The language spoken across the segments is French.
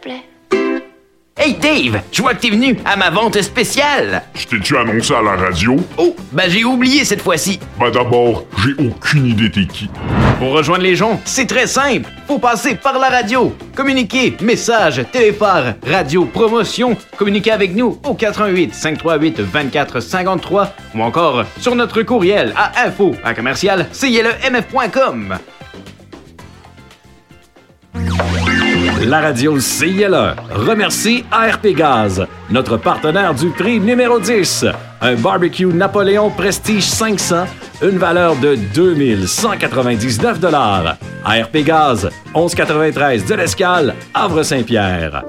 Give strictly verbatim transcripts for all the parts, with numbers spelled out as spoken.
plaît. Hey Dave, je vois que t'es venu à ma vente spéciale. Je t'ai-tu annoncé à la radio? Oh, ben j'ai oublié cette fois-ci. Ben d'abord, j'ai aucune idée t'es qui. Pour rejoindre les gens, c'est très simple. Faut passer par la radio. Communiquer, message, téléphare, radio, promotion. Communiquez avec nous au quatre un huit, cinq trois huit, deux quatre cinq trois ou encore sur notre courriel à info à commercial c i l e m f point com. La radio C I L E remercie A R P Gaz, notre partenaire du prix numéro dix. Un barbecue Napoléon Prestige cinq cents, une valeur de deux mille cent quatre-vingt-dix-neuf dollars. A R P Gaz, onze quatre-vingt-treize de l'Escale, Havre-Saint-Pierre.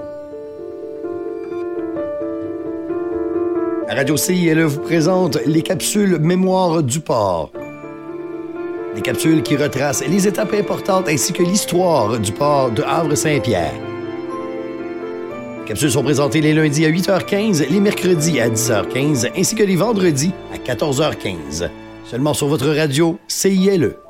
La radio C I L E vous présente les capsules Mémoire du port. Des capsules qui retracent les étapes importantes ainsi que l'histoire du port de Havre-Saint-Pierre. Les capsules sont présentées les lundis à huit heures quinze, les mercredis à dix heures quinze ainsi que les vendredis à quatorze heures quinze. Seulement sur votre radio C I L E.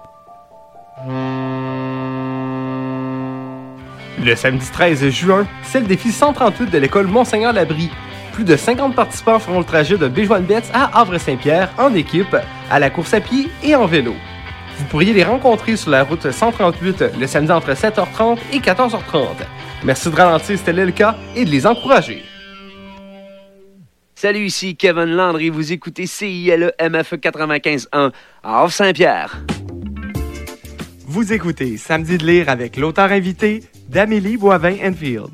Le samedi treize juin, c'est le défi cent trente-huit de l'école Monseigneur-Labrie. Plus de cinquante participants feront le trajet de Béjoine-Betz à Havre-Saint-Pierre en équipe, à la course à pied et en vélo. Vous pourriez les rencontrer sur la route cent trente-huit le samedi entre sept heures trente et quatorze heures trente. Merci de ralentir si tel est le cas et de les encourager. Salut, ici Kevin Landry, vous écoutez C I L E M F quatre-vingt-quinze point un à Havre-Saint-Pierre. Vous écoutez Samedi de lire avec l'auteur invité d'Amélie Boivin-Enfield.